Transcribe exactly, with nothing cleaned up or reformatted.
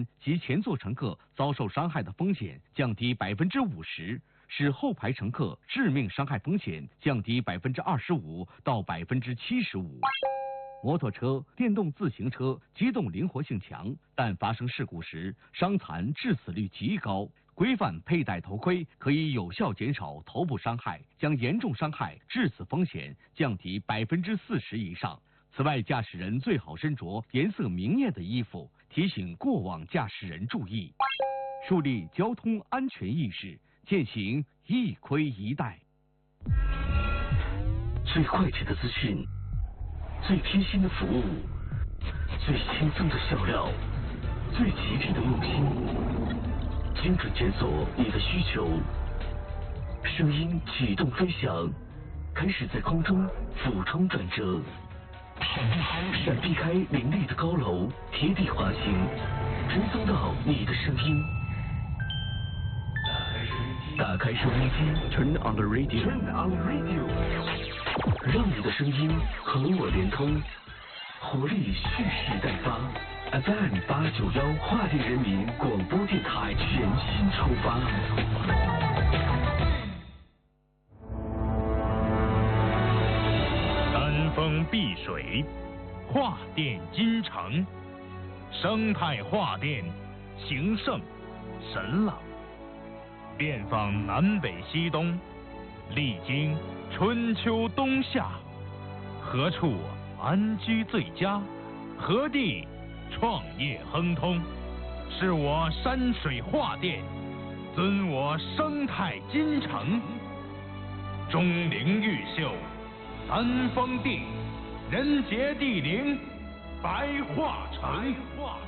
人及前座乘客遭受伤害的风险降低百分之五十，使后排乘客致命伤害风险降低百分之二十五到百分之七十五。摩托车、电动自行车机动灵活性强，但发生事故时伤残致死率极高。规范佩戴头盔可以有效减少头部伤害，将严重伤害致死风险降低百分之四十以上。此外，驾驶人最好身着颜色明艳的衣服，提醒过往驾驶人注意，树立交通安全意识，践行一盔一带。 最快捷的资讯，最贴心的服务，最轻松的笑料，最吉利的用心，精准检索你的需求。声音启动飞翔，开始在空中俯冲转折，闪避开闪避开林立的高楼，贴地滑行，追踪到你的声音。打开收音机 ，Turn on the radio，Turn on the radio， 让你的声音和我连通，活力蓄势待发。F M 八九幺华电人民广播电台全新出发。 山峰碧水，化电金城，生态化电，情圣神朗，遍访南北西东，历经春秋冬夏，何处安居最佳？何地创业亨通？是我山水化电，尊我生态金城。钟灵毓秀，三峰地，人杰地灵，白化城。